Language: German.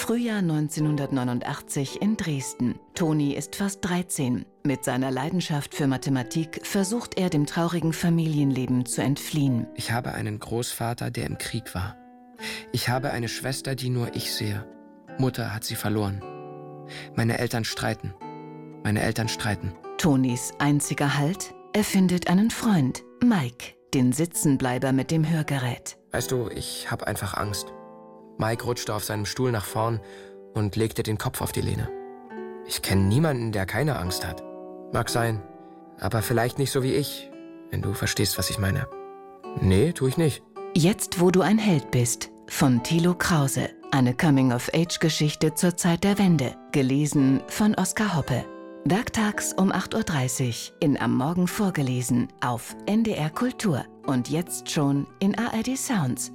Frühjahr 1989 in Dresden. Toni ist fast 13. Mit seiner Leidenschaft für Mathematik versucht er, dem traurigen Familienleben zu entfliehen. Ich habe einen Großvater, der im Krieg war. Ich habe eine Schwester, die nur ich sehe. Mutter hat sie verloren. Meine Eltern streiten. Tonis einziger Halt? Er findet einen Freund, Mike, den Sitzenbleiber mit dem Hörgerät. Weißt du, ich habe einfach Angst. Mike rutschte auf seinem Stuhl nach vorn und legte den Kopf auf die Lehne. Ich kenne niemanden, der keine Angst hat. Mag sein, aber vielleicht nicht so wie ich, wenn du verstehst, was ich meine. Nee, tue ich nicht. Jetzt, wo du ein Held bist, von Thilo Krause. Eine Coming-of-Age-Geschichte zur Zeit der Wende. Gelesen von Oskar Hoppe. Werktags um 8:30 Uhr in Am Morgen vorgelesen auf NDR Kultur. Und jetzt schon in ARD Sounds.